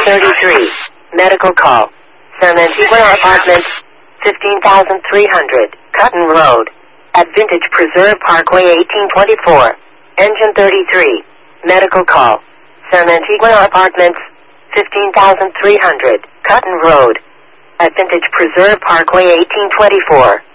33. Medical call. San Antigua Apartments, 15,300, Cotton Road. At Vintage Preserve Parkway, 1824. Engine 33. Medical call. San Antigua Apartments, 15,300, Cotton Road. At Vintage Preserve Parkway, 1824.